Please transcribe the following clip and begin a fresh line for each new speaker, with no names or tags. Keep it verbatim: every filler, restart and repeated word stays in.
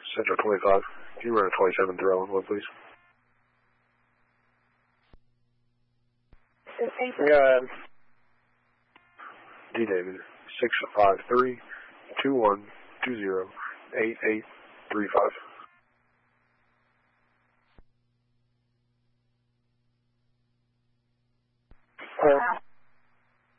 Central twenty-five. Can you run a twenty-seven through Island one, please?
Go ahead.
D David, six five three, two one two zero, eight eight three five.
Four.